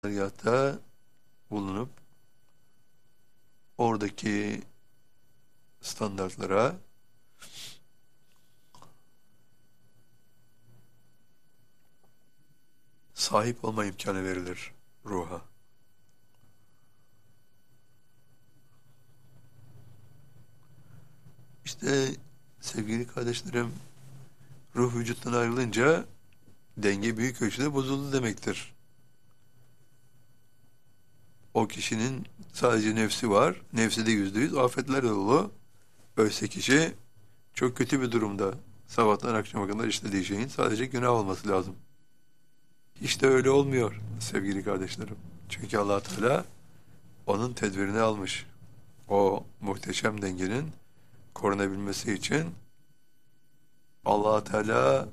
Dergâhta bulunup oradaki standartlara sahip olma imkanı verilir ruha. İşte sevgili kardeşlerim, ruh vücuttan ayrılınca denge büyük ölçüde bozuldu demektir. O kişinin sadece nefsi var, nefsi de %100 afetler dolu. Oysa kişi çok kötü bir durumda. Sabahtan akşama kadar işlediği şeyin sadece günah olması lazım. Hiç de öyle olmuyor sevgili kardeşlerim. Çünkü Allah Teala onun tedbirini almış. O muhteşem dengenin korunabilmesi için Allah Teala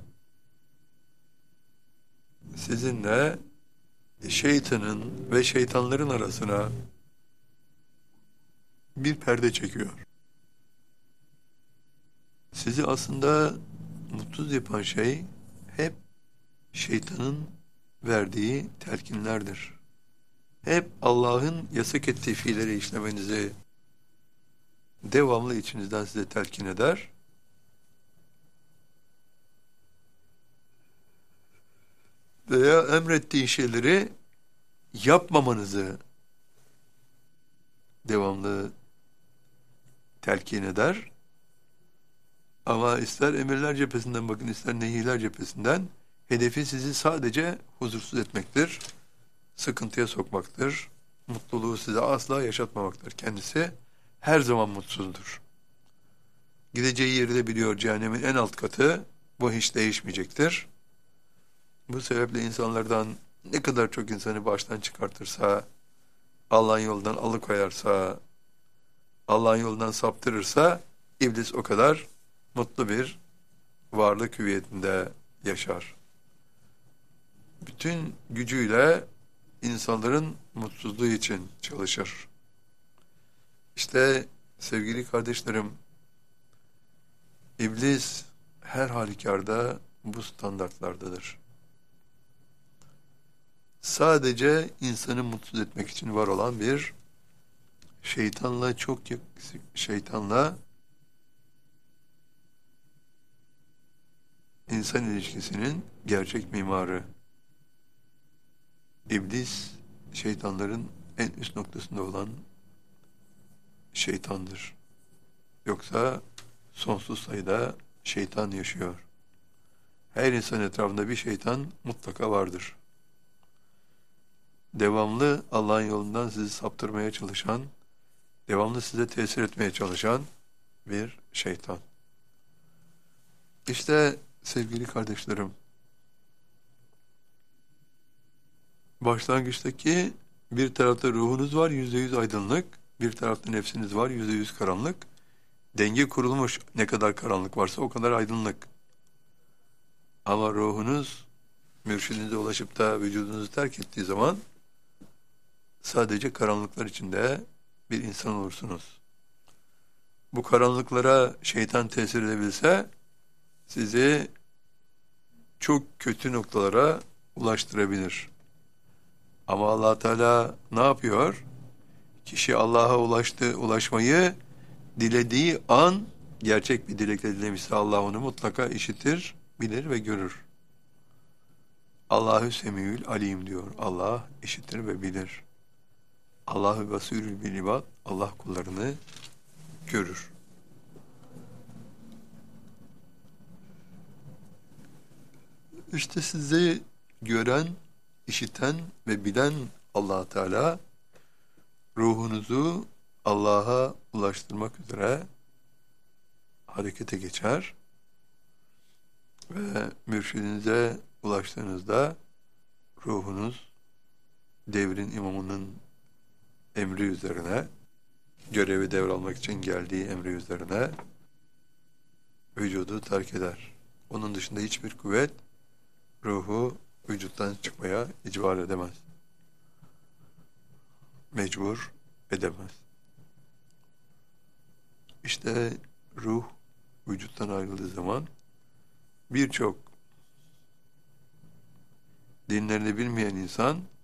sizinle şeytanın ve şeytanların arasına bir perde çekiyor. Sizi aslında mutsuz yapan şey hep şeytanın verdiği telkinlerdir. Hep Allah'ın yasak ettiği fiilleri işlemenizi devamlı içinizden size telkin eder. Veya emrettiği şeyleri yapmamanızı devamlı telkin eder. Ama ister emirler cephesinden bakın, ister nehirler cephesinden hedefi sizi sadece huzursuz etmektir, sıkıntıya sokmaktır, mutluluğu size asla yaşatmamaktır. Kendisi her zaman mutsuzdur. Gideceği yeri de biliyor, cehennemin en alt katı, bu hiç değişmeyecektir. Bu sebeple insanlardan ne kadar çok insanı baştan çıkartırsa, Allah'ın yolundan alıkoyarsa, Allah'ın yolundan saptırırsa, iblis o kadar mutlu bir varlık hüviyetinde yaşar. Bütün gücüyle insanların mutsuzluğu için çalışır. İşte sevgili kardeşlerim, iblis her halükarda bu standartlardadır. Sadece insanı mutsuz etmek için var olan bir şeytanla insan ilişkisinin gerçek mimarı. İblis, şeytanların en üst noktasında olan şeytandır. Yoksa sonsuz sayıda şeytan yaşıyor. Her insan etrafında bir şeytan mutlaka vardır. Devamlı Allah'ın yolundan sizi saptırmaya çalışan, devamlı size tesir etmeye çalışan bir şeytan. İşte sevgili kardeşlerim, başlangıçtaki bir tarafta ruhunuz var, %100 aydınlık, bir tarafta nefsiniz var, %100 karanlık. Denge kurulmuş, ne kadar karanlık varsa o kadar aydınlık. Ama ruhunuz mürşidinize ulaşıp da vücudunuzu terk ettiği zaman sadece karanlıklar içinde bir insan olursunuz. Bu karanlıklara şeytan tesir edebilse sizi çok kötü noktalara ulaştırabilir. Ama Allah Teala ne yapıyor? Kişi Allah'a ulaşmayı dilediği an, gerçek bir dilekle dilemişse Allah onu mutlaka işitir, bilir ve görür. Allahu semîül alim diyor. Allah işitir ve bilir. Allahu basîrül bil ibad. Allah kullarını görür. İşte sizi gören, işiten ve bilen Allah Teala ruhunuzu Allah'a ulaştırmak üzere harekete geçer ve mürşidinize ulaştığınızda ruhunuz devrin imamının emri üzerine, görevi devralmak için geldiği emri üzerine vücudu terk eder. Onun dışında hiçbir kuvvet ruhu vücuttan çıkmaya icbar edemez. Mecbur edemez. İşte ruh vücuttan ayrıldığı zaman birçok dinlerini bilmeyen insan